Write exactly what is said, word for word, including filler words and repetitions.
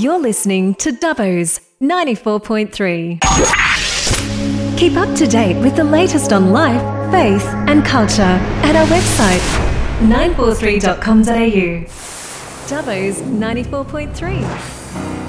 You're listening to Dubbo's ninety-four point three. Keep up to date with the latest on life, faith and culture at our website nine four three dot com dot a u. Dubbo's ninety-four point three.